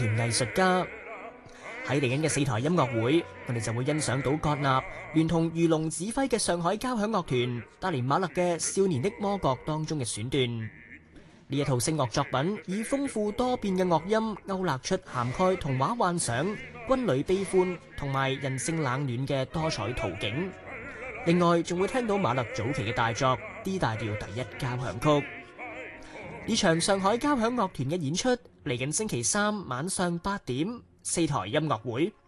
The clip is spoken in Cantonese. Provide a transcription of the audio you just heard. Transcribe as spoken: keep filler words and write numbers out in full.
藝術家。喺嚟緊嘅四台音樂會，我哋就會欣賞到葛納聯同魚龍指揮嘅上海交響樂團帶嚟馬勒嘅《少年的魔角》當中嘅選段。呢一套聲樂作品以豐富多變嘅樂音勾勒出涵蓋童話幻想、軍旅悲歡同埋人性冷暖嘅多彩圖景。另外，仲會聽到馬勒早期嘅大作 D 大調第一交響曲。呢場上海交響樂團嘅演出嚟緊星期三晚上八點。四台音樂會